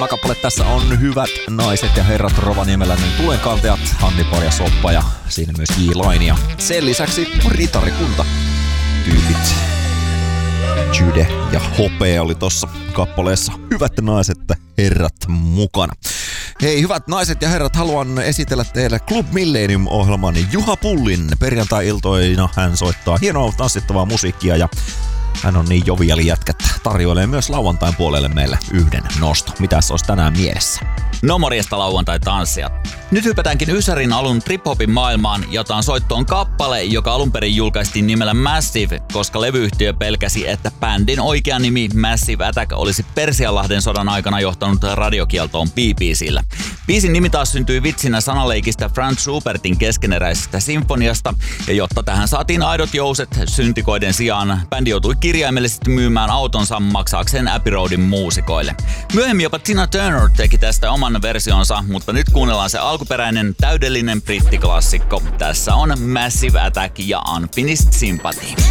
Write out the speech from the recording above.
Tämä kappale tässä on Hyvät naiset ja herrat Rovaniemeläinen tulenkantajat, Hannibal ja Soppa ja siinä myös J-Line. Ja sen lisäksi ritarikunta tyypit Jude ja Hopea oli tossa kappaleessa Hyvät naiset ja herrat mukana. Hei, hyvät naiset ja herrat, haluan esitellä teille Club Millennium-ohjelman Juha Pullin. Perjantai-iltoina hän soittaa hienoa tanssittavaa musiikkia ja hän on niin joviali jätkä, että tarjoilee myös lauantain puolelle meille yhden nosto. Mitäs olisi tänään mielessä? No morjesta lauantai-tanssijat. Nyt hypätäänkin Ysärin alun trip-hopin maailmaan ja otan soittoon kappale, joka alun perin julkaistiin nimellä Massive, koska levyyhtiö pelkäsi, että bändin oikea nimi Massive Attack olisi Persianlahden sodan aikana johtanut radiokieltoon BBC:llä. Biisin nimi taas syntyi vitsinä sanaleikistä Franz Schubertin keskeneräisestä sinfoniasta, ja jotta tähän saatiin aidot jouset syntikoiden sijaan, bändi joutui kirjaimellisesti myymään autonsa maksaakseen Abbey Roadin muusikoille. Myöhemmin jopa Tina Turner teki tästä oman versionsa, mutta nyt kuunnellaan se alkuperäinen täydellinen brittiklassikko. Tässä on Massive Attack ja Unfinished Sympathy.